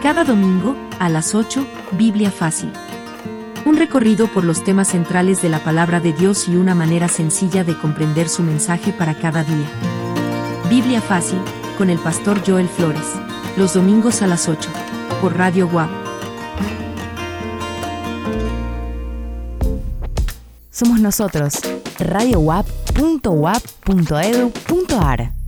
Cada domingo, a las 8, Biblia Fácil. Un recorrido por los temas centrales de la palabra de Dios y una manera sencilla de comprender su mensaje para cada día. Biblia Fácil, con el pastor Joel Flores. Los domingos a las 8, por Radio WAP. Somos nosotros, radiowap.wap.edu.ar.